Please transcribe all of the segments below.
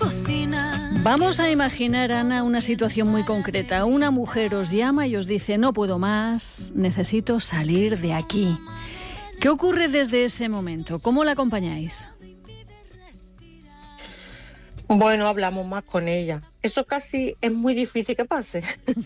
cocina. Vamos a imaginar, Ana, una situación muy concreta. Una mujer os llama y os dice: no puedo más, necesito salir de aquí. ¿Qué ocurre desde ese momento? ¿Cómo la acompañáis? Bueno, hablamos más con ella. Eso casi es muy difícil que pase.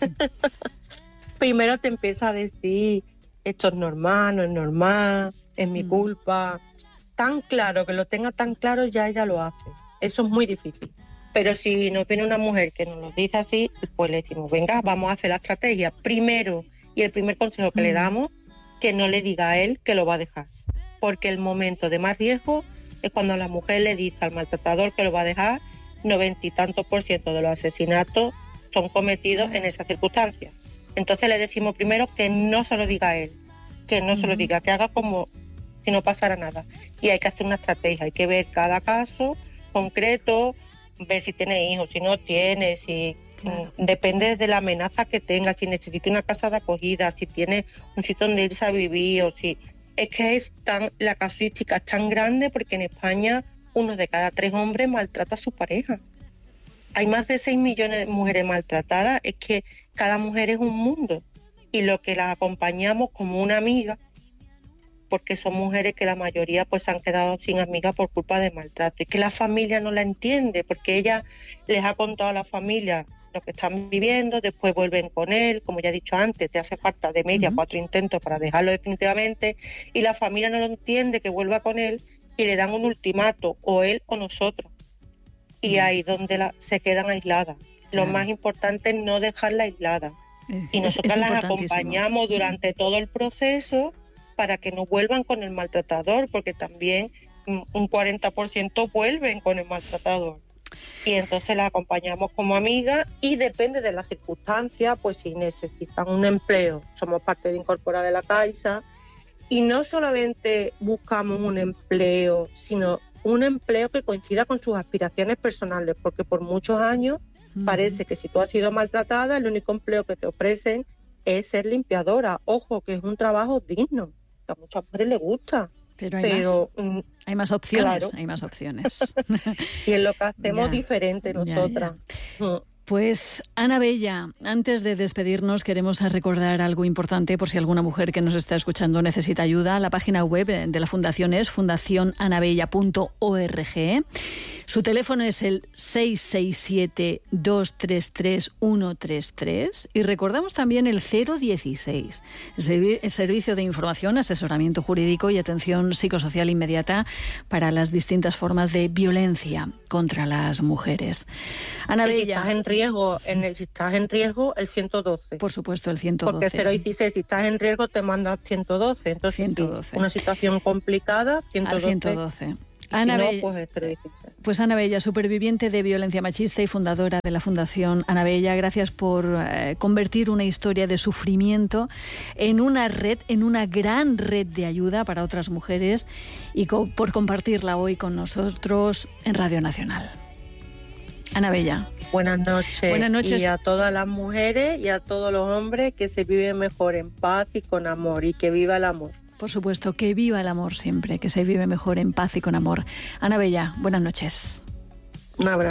Primero te empieza a decir: esto es normal, no es normal, es mi culpa. Tan claro, que lo tenga tan claro, ya ella lo hace. Eso es muy difícil. Pero si nos viene una mujer que nos lo dice así, pues le decimos: venga, vamos a hacer la estrategia. Primero, y el primer consejo que le damos, que no le diga a él que lo va a dejar. Porque el momento de más riesgo es cuando la mujer le dice al maltratador que lo va a dejar. 90 y tantos % de los asesinatos son cometidos en esas circunstancias. Entonces le decimos primero que no se lo diga a él, que no se lo diga, que haga como si no pasara nada. Y hay que hacer una estrategia, hay que ver cada caso concreto, ver si tiene hijos, si no tiene, si depende de la amenaza que tenga, si necesita una casa de acogida, si tiene un sitio donde irse a vivir, o si es que la casuística es tan grande, porque en España 1 de cada 3 hombres maltrata a su pareja. Hay más de 6 millones de mujeres maltratadas. Es que cada mujer es un mundo, y lo que las acompañamos como una amiga, porque son mujeres que la mayoría pues se han quedado sin amigas por culpa de maltrato, y que la familia no la entiende, porque ella les ha contado a la familia lo que están viviendo, después vuelven con él, como ya he dicho antes, te hace falta de media 4 intentos para dejarlo definitivamente, y la familia no lo entiende, que vuelva con él, y le dan un ultimato, o él o nosotros, y ahí donde se quedan aisladas. Lo más importante es no dejarla aislada, y nosotras las acompañamos durante todo el proceso para que no vuelvan con el maltratador, porque también un 40% vuelven con el maltratador. Y entonces las acompañamos como amigas, y depende de las circunstancias, pues si necesitan un empleo, somos parte de Incorpora de la Caixa, y no solamente buscamos un empleo, sino un empleo que coincida con sus aspiraciones personales, porque por muchos años parece que si tú has sido maltratada, el único empleo que te ofrecen es ser limpiadora. Ojo, que es un trabajo digno, que a muchas mujeres les gusta. Pero hay más opciones, claro. Hay más opciones. Y es lo que hacemos diferente nosotras. Pues, Ana Bella, antes de despedirnos queremos recordar algo importante por si alguna mujer que nos está escuchando necesita ayuda. La página web de la Fundación es fundacionanabella.org. Su teléfono es el 667-233-133, y recordamos también el 016, el servicio de información, asesoramiento jurídico y atención psicosocial inmediata para las distintas formas de violencia contra las mujeres. Ana Bella. Si estás en riesgo, el 112. Por supuesto, el 112. Porque 016, si estás en riesgo, te manda al 112. Entonces, 112. Si una situación complicada, 112. Al 112. Ana Bella, pues, pues Ana Bella, superviviente de violencia machista y fundadora de la Fundación Ana Bella, gracias por convertir una historia de sufrimiento en una red, en una gran red de ayuda para otras mujeres, y por compartirla hoy con nosotros en Radio Nacional. Ana Bella. Buenas noches. Buenas noches. Y a todas las mujeres y a todos los hombres, que se vive mejor en paz y con amor, y que viva el amor. Por supuesto, que viva el amor siempre, que se vive mejor en paz y con amor. Ana Bella, buenas noches. Un abrazo.